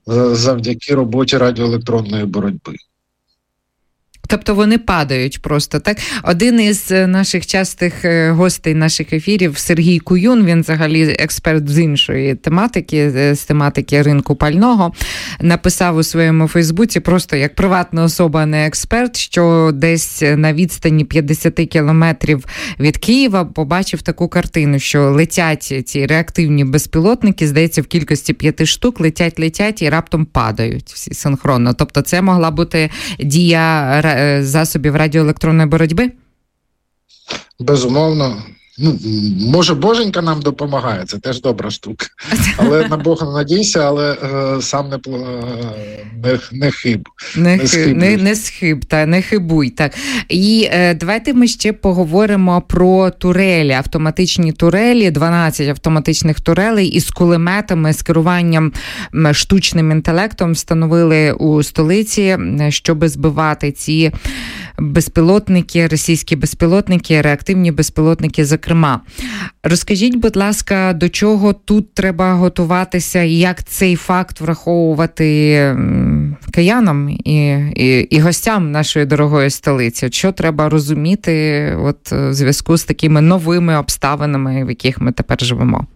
завдяки роботі радіоелектронної боротьби. Тобто вони падають просто, так? Один із наших частих гостей наших ефірів, Сергій Куюн, він взагалі експерт з іншої тематики, з тематики ринку пального, написав у своєму Фейсбуці, просто як приватна особа, а не експерт, що десь на відстані 50 кілометрів від Києва побачив таку картину, що летять ці реактивні безпілотники, здається, в кількості 5 штук, летять і раптом падають всі синхронно. Тобто це могла бути дія засобів радіоелектронної боротьби? Безумовно. Може, Боженька нам допомагає, це теж добра штука. Але на Бога надійся, але сам не хиб. Не хибуй. Так. І давайте ми ще поговоримо про турелі, автоматичні турелі, 12 автоматичних турелей із кулеметами, з керуванням штучним інтелектом встановили у столиці, щоб збивати ці безпілотники, російські безпілотники, реактивні безпілотники, зокрема. Розкажіть, будь ласка, до чого тут треба готуватися і як цей факт враховувати киянам і гостям нашої дорогої столиці? Що треба розуміти в зв'язку з такими новими обставинами, в яких ми тепер живемо?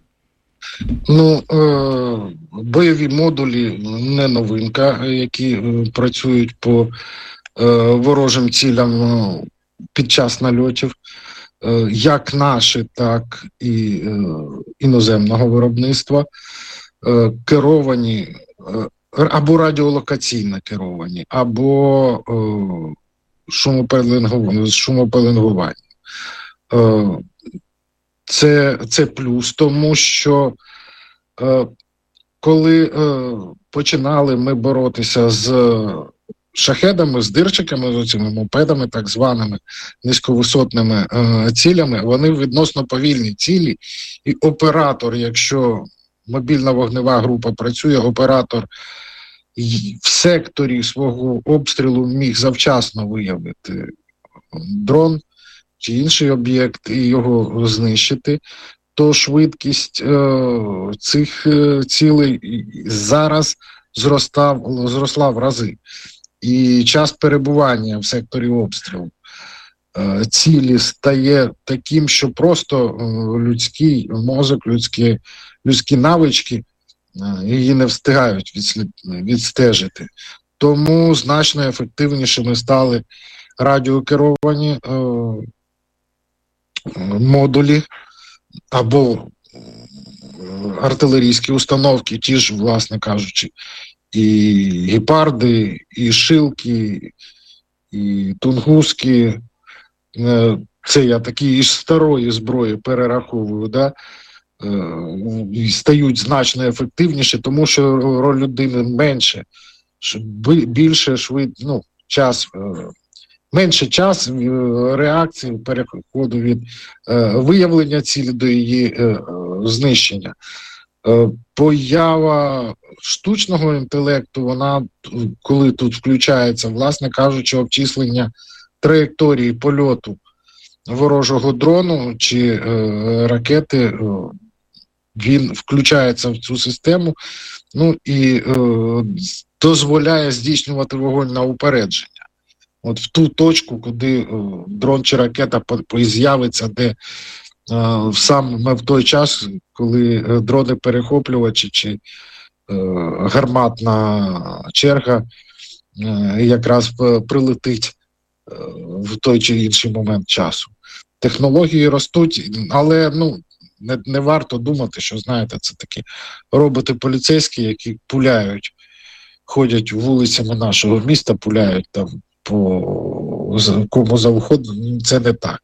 Бойові модулі не новинка, які працюють по ворожим цілям під час нальотів, як наші, так і іноземного виробництва, керовані або радіолокаційно керовані, або шумопеленгування. Це плюс, тому що коли починали ми боротися з шахедами, з дирчиками, з цими мопедами, так званими низьковисотними цілями, вони відносно повільні цілі, і оператор, якщо мобільна вогнева група працює, оператор в секторі свого обстрілу міг завчасно виявити дрон чи інший об'єкт і його знищити, то швидкість цих цілей зараз зросла в рази. І час перебування в секторі обстрілу цілі стає таким, що просто людський мозок, людські навички її не встигають відстежити. Тому значно ефективнішими стали радіокеровані модулі або артилерійські установки, ті ж, власне кажучи, і гепарди, і шилки, і тунгуски. Це я такі із старої зброї перераховую, да? Стають значно ефективніше, тому що роль людини менше, більше менше час реакції, переходу від виявлення цілі до її знищення. Поява штучного інтелекту, вона, коли тут включається, власне кажучи, обчислення траєкторії польоту ворожого дрону чи ракети, він включається в цю систему, і дозволяє здійснювати вогонь на упередження. От в ту точку, куди дрон чи ракета з'явиться, де саме в той час, коли дрони-перехоплювачі чи гарматна черга якраз прилетить в той чи інший момент часу. Технології ростуть, але не варто думати, що, знаєте, це такі роботи поліцейські, які пуляють, ходять вулицями нашого міста, пуляють там по кому завгодно. Це не так.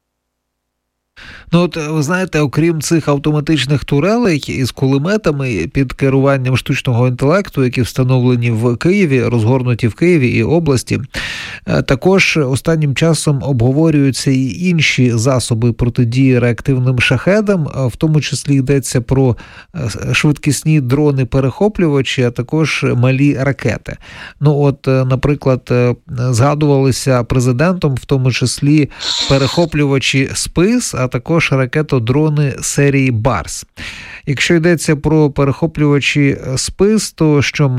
Ви знаєте, окрім цих автоматичних турелей із кулеметами під керуванням штучного інтелекту, які встановлені в Києві, розгорнуті в Києві і області, також останнім часом обговорюються і інші засоби протидії реактивним шахедам, в тому числі йдеться про швидкісні дрони-перехоплювачі, а також малі ракети. Наприклад, згадувалися президентом, в тому числі перехоплювачі СПИС, а також ракетодрони серії «Барс». Якщо йдеться про перехоплювачі СПИС, то що